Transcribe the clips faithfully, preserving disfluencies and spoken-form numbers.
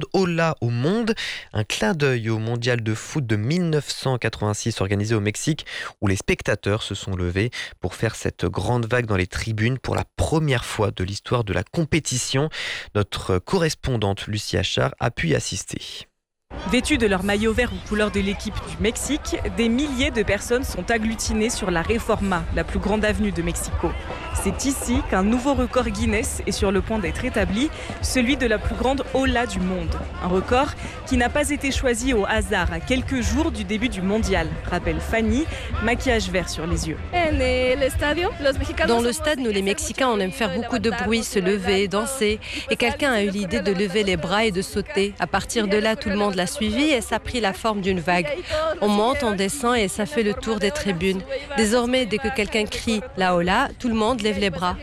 Hola au monde. Un clin d'œil au mondial de foot de dix-neuf cent quatre-vingt-six organisé au Mexique où les spectateurs se sont levés pour faire cette grande vague dans les tribunes pour la première fois de l'histoire de la compétition. Notre correspondante Lucie Achard a pu y assister. Vêtus de leur maillot vert aux couleurs de l'équipe du Mexique, des milliers de personnes sont agglutinées sur la Reforma, la plus grande avenue de Mexico. C'est ici qu'un nouveau record Guinness est sur le point d'être établi, celui de la plus grande Hola du monde. Un record qui n'a pas été choisi au hasard à quelques jours du début du mondial, rappelle Fanny, maquillage vert sur les yeux. Dans le stade, nous les Mexicains, on aime faire beaucoup de bruit, se lever, danser. Et quelqu'un a eu l'idée de lever les bras et de sauter. À partir de là, tout le monde l'a suivi et ça a pris la forme d'une vague. On monte, on descend et ça fait le tour des tribunes. Désormais, dès que quelqu'un crie la Hola, tout le monde lève les bras.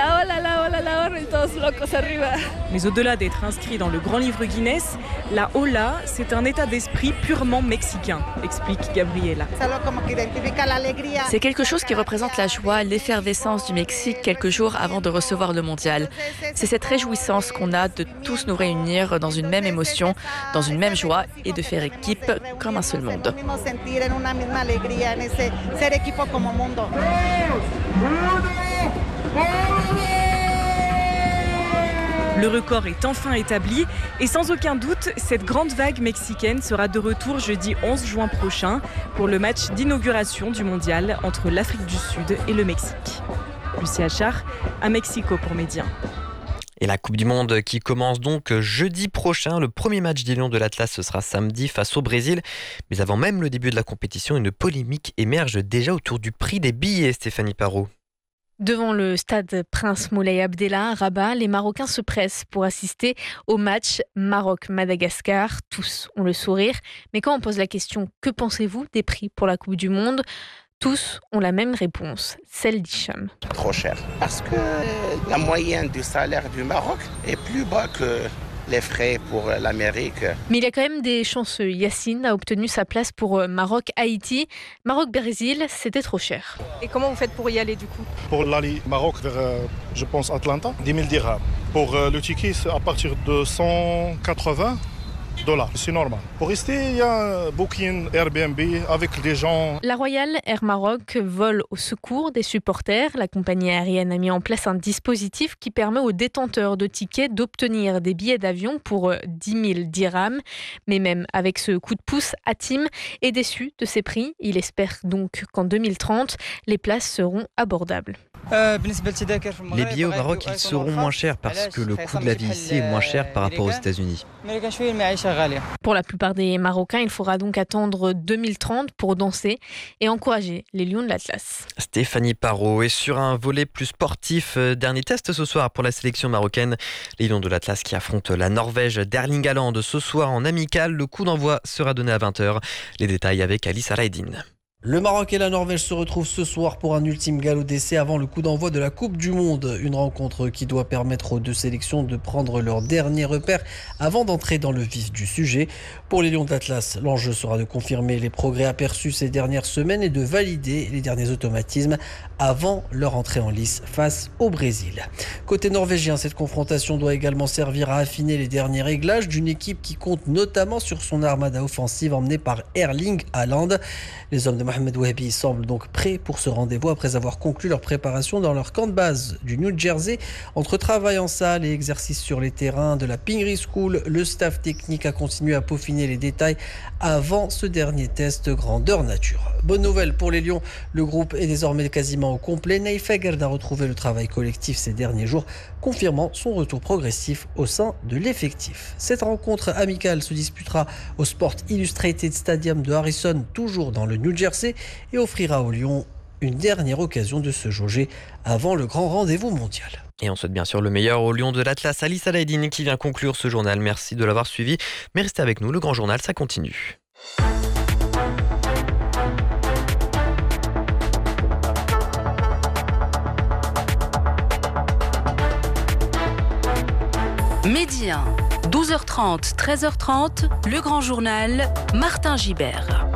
Mais au-delà d'être inscrit dans le grand livre Guinness, la Hola, c'est un état d'esprit purement mexicain, explique Gabriela. C'est quelque chose qui représente la joie, l'effervescence du Mexique quelques jours avant de recevoir le mondial. C'est cette réjouissance qu'on a de tous nous réunir dans une même émotion, dans une même joie et de faire équipe comme un seul monde. Le record est enfin établi et sans aucun doute, cette grande vague mexicaine sera de retour jeudi onze juin prochain pour le match d'inauguration du mondial entre l'Afrique du Sud et le Mexique. Lucie Achard, à Mexico pour Média. Et la Coupe du Monde qui commence donc jeudi prochain. Le premier match des Lions de l'Atlas, ce sera samedi face au Brésil. Mais avant même le début de la compétition, une polémique émerge déjà autour du prix des billets, Stéphanie Parot. Devant le stade Prince Moulay Abdellah à Rabat, les Marocains se pressent pour assister au match Maroc-Madagascar. Tous ont le sourire. Mais quand on pose la question « Que pensez-vous des prix pour la Coupe du Monde ?», tous ont la même réponse, celle d'Hicham. Trop cher, parce que la moyenne du salaire du Maroc est plus bas que les frais pour l'Amérique. Mais il y a quand même des chanceux. Yacine a obtenu sa place pour Maroc-Haïti. Maroc-Brésil, c'était trop cher. Et comment vous faites pour y aller du coup ? Pour l'aller Maroc vers, je pense, Atlanta, dix mille dirhams. Pour le ticket, c'est à partir de cent quatre-vingts dollars, c'est normal. Pour rester, il y a Booking, Airbnb avec des gens. La Royal Air Maroc vole au secours des supporters. La compagnie aérienne a mis en place un dispositif qui permet aux détenteurs de tickets d'obtenir des billets d'avion pour dix mille dirhams. Mais même avec ce coup de pouce, Hatim est déçu de ces prix. Il espère donc qu'en deux mille trente, les places seront abordables. Les billets au Maroc, ils seront moins chers parce que le coût de la vie ici est moins cher par rapport aux États-Unis. Pour la plupart des Marocains, il faudra donc attendre deux mille trente pour danser et encourager les Lions de l'Atlas. Stéphanie Parot. Et sur un volet plus sportif, dernier test ce soir pour la sélection marocaine. Les Lions de l'Atlas qui affrontent la Norvège d'Erling Haaland ce soir en amical. Le coup d'envoi sera donné à vingt heures. Les détails avec Alice Alaeddine. Le Maroc et la Norvège se retrouvent ce soir pour un ultime galop d'essai avant le coup d'envoi de la Coupe du Monde. Une rencontre qui doit permettre aux deux sélections de prendre leur dernier repère avant d'entrer dans le vif du sujet. Pour les Lions de l'Atlas, l'enjeu sera de confirmer les progrès aperçus ces dernières semaines et de valider les derniers automatismes avant leur entrée en lice face au Brésil. Côté norvégien, cette confrontation doit également servir à affiner les derniers réglages d'une équipe qui compte notamment sur son armada offensive emmenée par Erling Haaland. Les hommes de Mohamed Wahbi semblent donc prêts pour ce rendez-vous après avoir conclu leur préparation dans leur camp de base du New Jersey. Entre travail en salle et exercice sur les terrains de la Pingry School, le staff technique a continué à peaufiner les détails avant ce dernier test grandeur nature. Bonne nouvelle pour les Lions, le groupe est désormais quasiment au complet. Naïf Aguerd a retrouvé le travail collectif ces derniers jours, confirmant son retour progressif au sein de l'effectif. Cette rencontre amicale se disputera au Sport Illustrated Stadium de Harrison, toujours dans le New Jersey, et offrira aux Lions une dernière occasion de se jauger avant le grand rendez-vous mondial. Et on souhaite bien sûr le meilleur aux Lions de l'Atlas. Alice Alaeddine qui vient conclure ce journal. Merci de l'avoir suivi. Mais restez avec nous, le grand journal, ça continue. Midi un, douze heures trente, treize heures trente, le grand journal, Martin Gibert.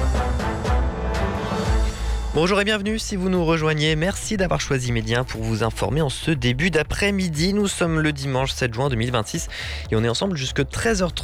Bonjour et bienvenue si vous nous rejoignez. Merci d'avoir choisi Midi un pour vous informer en ce début d'après-midi. Nous sommes le dimanche sept juin deux mille vingt-six et on est ensemble jusque treize heures trente.